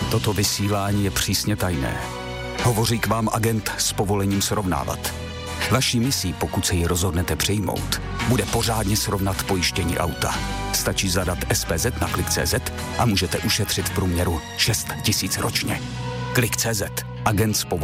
Toto vysílání je přísně tajné. Hovoří k vám agent s povolením srovnávat. Vaší misí, pokud se ji rozhodnete přijmout, bude pořádně srovnat pojištění auta. Stačí zadat SPZ na Klik.cz a můžete ušetřit v průměru 6 000 ročně. Klik.cz. Agent s povolením.